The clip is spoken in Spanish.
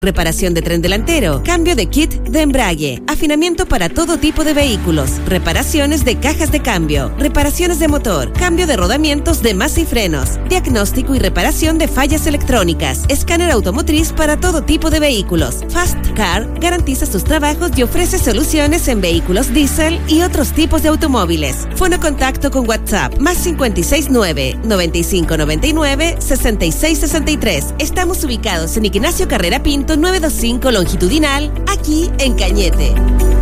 reparación de tren delantero, cambio de kit de embrague, afinamiento para todo tipo de vehículos, reparaciones de cajas de cambio, reparaciones de motor, cambio de rodamientos de masa y frenos, diagnóstico y reparación de fallas electrónicas, escáner automotriz para todo tipo de vehículos. Fast Car garantiza sus trabajos y ofrece soluciones en vehículos diésel y otros tipos de automóviles. Fono contacto con WhatsApp +569 9599 6663. Estamos ubicados en Ignacio Carrera Pinto 925 longitudinal, aquí en Cañete.